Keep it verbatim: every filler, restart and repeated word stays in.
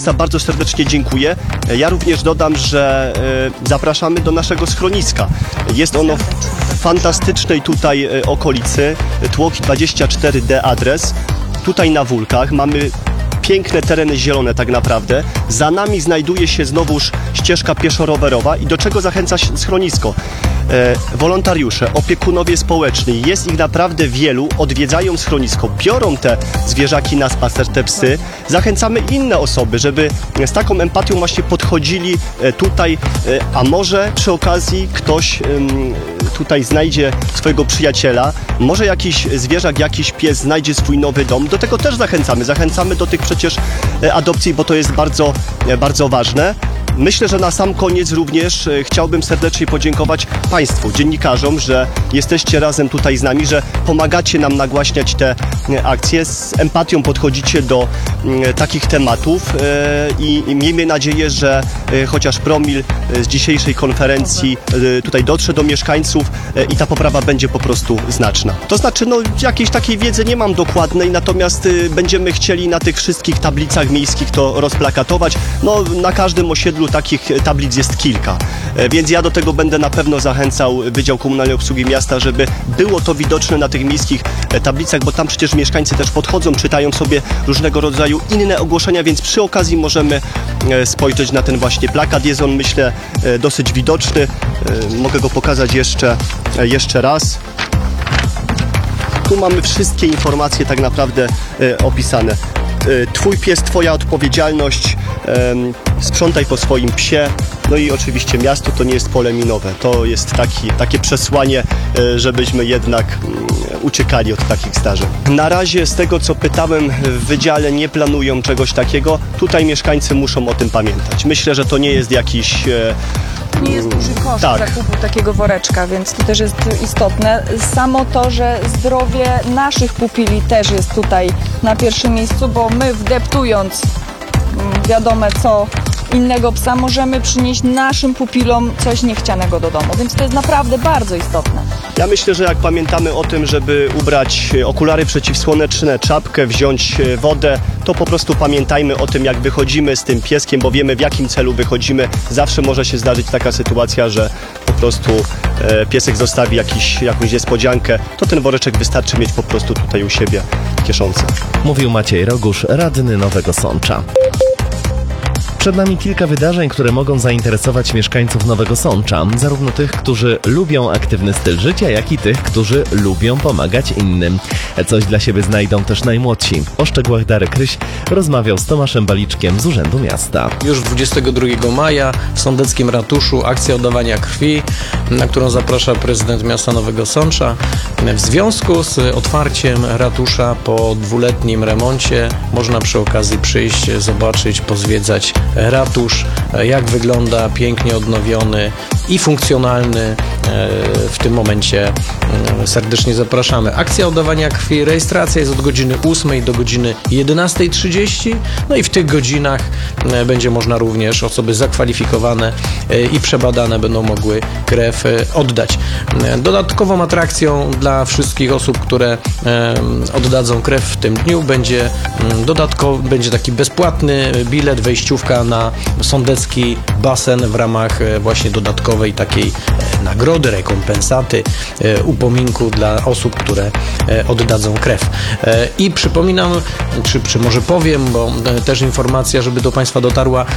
miejsca bardzo serdecznie dziękuję. Ja również dodam, że zapraszamy do naszego schroniska. Jest ono w fantastycznej tutaj okolicy, Tłoki dwadzieścia cztery D adres. Tutaj na Wólkach mamy piękne tereny zielone tak naprawdę. Za nami znajduje się znowuż ścieżka pieszo-rowerowa i do czego zachęca schronisko? E, wolontariusze, opiekunowie społeczni, jest ich naprawdę wielu, odwiedzają schronisko, biorą te zwierzaki na spacer, te psy. Zachęcamy inne osoby, żeby z taką empatią właśnie podchodzili tutaj, e, a może przy okazji ktoś e, tutaj znajdzie swojego przyjaciela, może jakiś zwierzak, jakiś pies znajdzie swój nowy dom. Do tego też zachęcamy. Zachęcamy do tych przecież adopcji, bo to jest bardzo, bardzo ważne. Myślę, że na sam koniec również chciałbym serdecznie podziękować Państwu, dziennikarzom, że jesteście razem tutaj z nami, że pomagacie nam nagłaśniać te akcje, z empatią podchodzicie do takich tematów i miejmy nadzieję, że chociaż promil z dzisiejszej konferencji tutaj dotrze do mieszkańców i ta poprawa będzie po prostu znaczna. To znaczy, no jakiejś takiej wiedzy nie mam dokładnej, natomiast będziemy chcieli na tych wszystkich tablicach miejskich to rozplakatować. No na każdym osiedlu takich tablic jest kilka, więc ja do tego będę na pewno zachęcał Wydział Komunalnej Obsługi Miasta, żeby było to widoczne na tych miejskich tablicach, bo tam przecież mieszkańcy też podchodzą, czytają sobie różnego rodzaju inne ogłoszenia, więc przy okazji możemy spojrzeć na ten właśnie plakat. Jest on, myślę, dosyć widoczny. Mogę go pokazać jeszcze, jeszcze raz. Tu mamy wszystkie informacje tak naprawdę opisane. Twój pies, twoja odpowiedzialność, sprzątaj po swoim psie, no i oczywiście miasto to nie jest pole minowe. To jest taki, takie przesłanie, żebyśmy jednak uciekali od takich zdarzeń. Na razie z tego, co pytałem, w wydziale nie planują czegoś takiego. Tutaj mieszkańcy muszą o tym pamiętać. Myślę, że to nie jest jakiś... Nie jest duży koszt tak. zakupu takiego woreczka, więc to też jest istotne. Samo to, że zdrowie naszych pupili też jest tutaj na pierwszym miejscu, bo my wdeptując wiadome co innego psa, możemy przynieść naszym pupilom coś niechcianego do domu, więc to jest naprawdę bardzo istotne. Ja myślę, że jak pamiętamy o tym, żeby ubrać okulary przeciwsłoneczne, czapkę, wziąć wodę, to po prostu pamiętajmy o tym, jak wychodzimy z tym pieskiem, bo wiemy, w jakim celu wychodzimy. Zawsze może się zdarzyć taka sytuacja, że po prostu e, piesek zostawi jakiś, jakąś niespodziankę, to ten woreczek wystarczy mieć po prostu tutaj u siebie w kieszonce. Mówił Maciej Rogusz, radny Nowego Sącza. Przed nami kilka wydarzeń, które mogą zainteresować mieszkańców Nowego Sącza, zarówno tych, którzy lubią aktywny styl życia, jak i tych, którzy lubią pomagać innym. Coś dla siebie znajdą też najmłodsi. O szczegółach Darek Ryś rozmawiał z Tomaszem Baliczkiem z Urzędu Miasta. Już dwudziestego drugiego maja w Sądeckim Ratuszu akcja oddawania krwi, na którą zaprasza prezydent miasta Nowego Sącza. W związku z otwarciem ratusza po dwuletnim remoncie można przy okazji przyjść, zobaczyć, pozwiedzać ratusz, jak wygląda pięknie odnowiony i funkcjonalny. W tym momencie serdecznie zapraszamy. Akcja oddawania krwi, rejestracja jest od godziny ósmej do godziny jedenastej trzydzieści. No i w tych godzinach będzie można również osoby zakwalifikowane i przebadane będą mogły krew oddać. Dodatkową atrakcją dla wszystkich osób, które oddadzą krew w tym dniu będzie dodatkowo, będzie taki bezpłatny bilet, wejściówka na sądecki basen w ramach właśnie dodatkowej takiej nagrody, rekompensaty, upominku dla osób, które oddadzą krew. I przypominam, czy, czy może powiem, bo też informacja, żeby do Państwa dotarła,